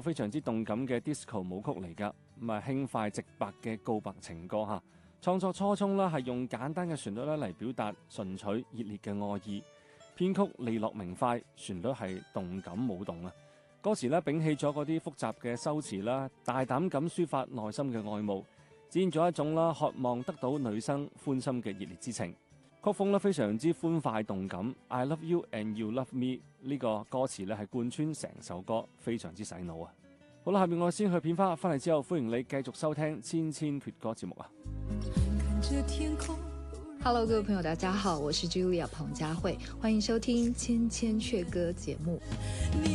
非常之動感嘅 disco 舞曲嚟㗎，咁啊輕快直白嘅告白情歌嚇。創作初衷啦係用簡單嘅旋律咧嚟表達純粹熱烈嘅愛意，編曲利落明快，旋律係動感舞動啊。歌詞咧摒棄咗嗰啲複雜嘅修辭啦，大膽咁抒發內心嘅愛慕，展現咗一種啦渴望得到女生歡心嘅熱烈之情。曲風咧非常之歡快動感 ，I love you and you love me 呢個歌詞咧係貫穿成首歌，非常之洗腦啊！好啦，下面我先去片花，翻嚟之後歡迎你繼續收聽千千闕歌節目啊 ！Hello， 各位朋友，大家好，我是 Julia 彭佳慧，歡迎收聽千千闕歌節目。